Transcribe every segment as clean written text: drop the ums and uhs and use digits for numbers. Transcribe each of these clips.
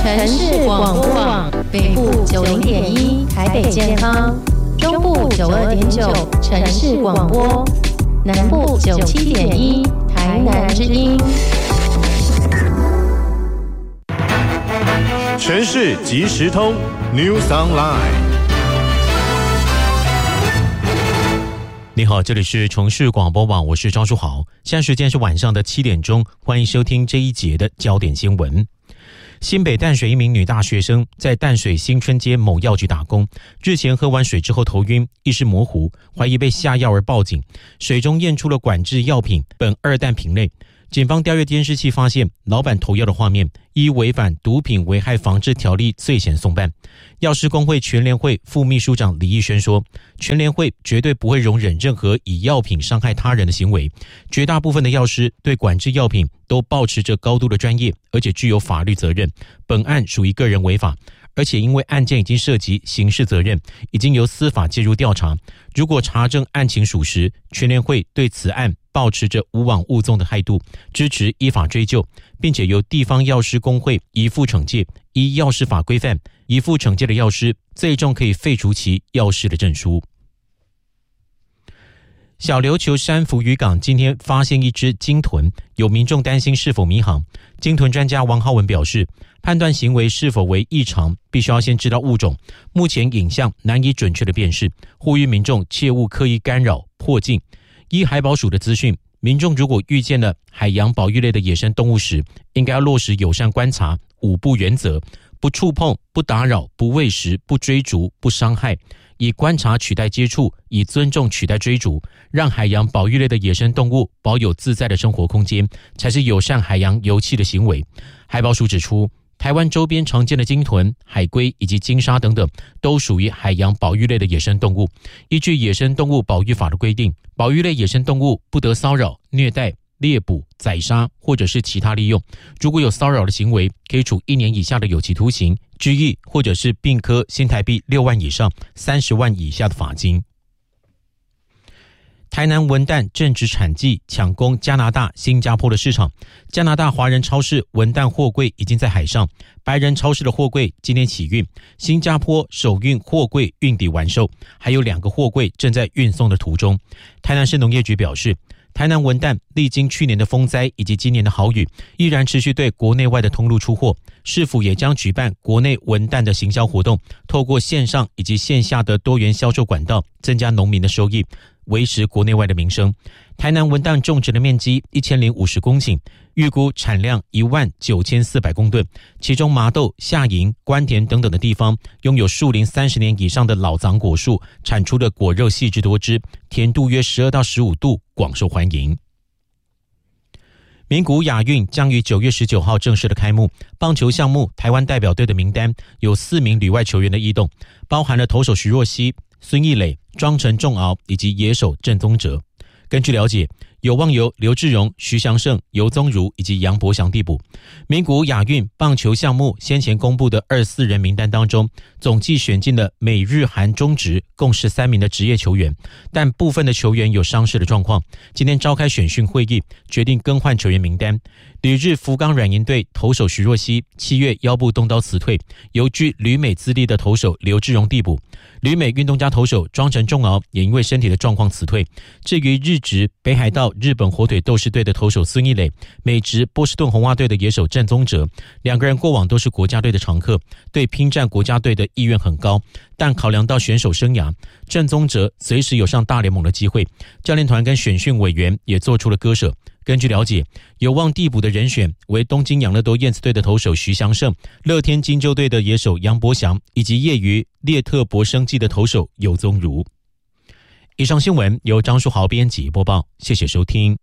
城市广播网，北部90.1台北健康，中部92.9城市广播，南部97.1台南之音。 城市即时通 News Online。 你好，这里是城市广播网，我是张书豪。现在时间是晚上的7点钟，欢迎收听这一节的焦点新闻。新北淡水一名女大学生在淡水新春街某药局打工，日前喝完水之后头晕，意识模糊，怀疑被下药而报警，水中验出了管制药品苯二氮平类。警方调阅监视器发现老板投药的画面，依违反毒品危害防治条例罪嫌送办。药师公会全联会副秘书长李义轩说，全联会绝对不会容忍任何以药品伤害他人的行为，绝大部分的药师对管制药品都抱持着高度的专业，而且具有法律责任。本案属于个人违法，而且因为案件已经涉及刑事责任，已经由司法介入调查，如果查证案情属实，全联会对此案抱持着无往勿纵的态度，支持依法追究，并且由地方药师公会依附惩戒，依药师法规范，依附惩戒的药师最重可以废除其药师的证书。小琉球山福渔港今天发现一只鲸豚，有民众担心是否迷航。鲸豚专家王浩文表示，判断行为是否为异常，必须要先知道物种，目前影像难以准确的辨识，呼吁民众切勿刻意干扰迫近。依海保署的资讯，民众如果遇见了海洋保育类的野生动物时，应该要落实友善观察5不原则：不触碰、不打扰、不喂食、不追逐、不伤害。以观察取代接触，以尊重取代追逐，让海洋保育类的野生动物保有自在的生活空间，才是友善海洋游憩的行为。海保署指出，台湾周边常见的鲸豚、海龟以及鲸鲨等等，都属于海洋保育类的野生动物。依据野生动物保育法的规定，保育类野生动物不得骚扰、虐待、猎捕、宰杀或者是其他利用。如果有骚扰的行为，可以处1年以下的有期徒刑、拘役，或者是并科新台币6万以上30万以下的罚金。台南文旦正值产季，抢攻加拿大、新加坡的市场。加拿大华人超市文旦货柜已经在海上，白人超市的货柜今天起运，新加坡首运货柜运抵完售，还有2个货柜正在运送的途中。台南市农业局表示，台南文旦历经去年的风灾以及今年的好雨，依然持续对国内外的通路出货。市府也将举办国内文旦的行销活动，透过线上以及线下的多元销售管道，增加农民的收益，维持国内外的民生。台南文旦种植的面积1050公顷，预估产量19400公吨，其中麻豆、下营、关田等等的地方拥有树龄30年以上的老榔果树，产出的果肉细致多汁，甜度约12到15度，广受欢迎。名古亚运将于9月19号正式的开幕，棒球项目台湾代表队的名单有4名旅外球员的异动，包含了投手徐若曦、孙义磊、庄陈仲敖以及野手郑宗哲。根据了解，有望由刘志荣、徐祥胜、尤宗儒以及杨博祥递补。名古亚运棒球项目先前公布的24人名单当中，总计选进了美日韩中职共13名的职业球员，但部分的球员有伤势的状况。今天召开选训会议，决定更换球员名单。旅日福冈软银队投手徐若曦7月腰部动刀辞退，由具旅美资历的投手刘志荣递补。旅美运动家投手庄陈仲敖也因为身体的状况辞退。至于日职北海道日本火腿斗士队的投手孙义磊，美职波士顿红袜队的野手郑宗哲，2个人过往都是国家队的常客，对拼战国家队的意愿很高，但考量到选手生涯，郑宗哲随时有上大联盟的机会，教练团跟选训委员也做出了割舍。根据了解，有望递补的人选为东京养乐多燕子队的投手徐祥胜、乐天金州队的野手杨博祥，以及业余列特博生技的投手尤宗儒。以上新闻由张书豪编辑播报，谢谢收听。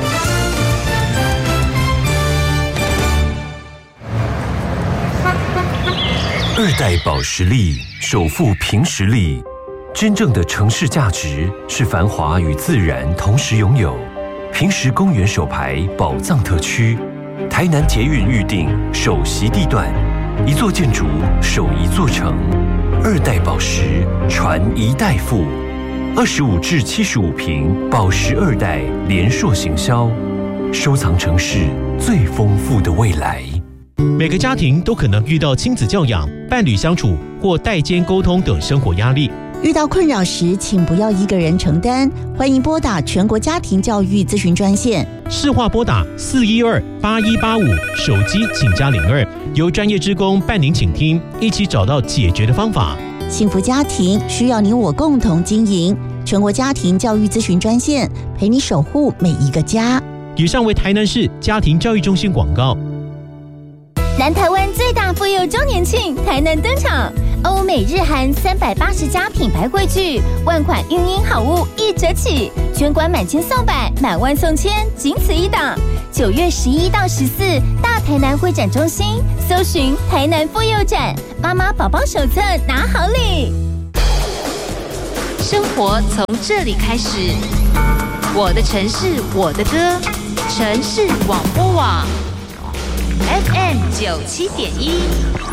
2代保时力首富凭实力，真正的城市价值是繁华与自然同时拥有。平实公园首排宝藏特区，台南捷运预定首席地段，1座建筑守1座城，2代宝石传1代富，25至75坪宝石2代联硕行销，收藏城市最丰富的未来。 每个家庭都可能遇到亲子教养、伴侣相处或代间沟通等生活压力。 遇到困扰时，请不要一个人承担，欢迎拨打全国家庭教育咨询专线， 市话拨打412-8185，手机请加02，由专业志工伴您倾听，一起找到解决的方法。 幸福家庭需要你我共同经营，全国家庭教育咨询专线，陪你守护每一个家。 以上为台南市家庭教育中心广告。 南台湾最大妇幼周年庆，台南登场，欧美日韩380家品牌汇聚，万款孕婴好物1折起，全馆满千送百，满万送千，仅此一档。9月11到14，大台南会展中心，搜寻台南妇幼展，妈妈宝宝手册拿好礼。 生活从这里开始，我的城市，我的歌，城市广播网。FM 97.1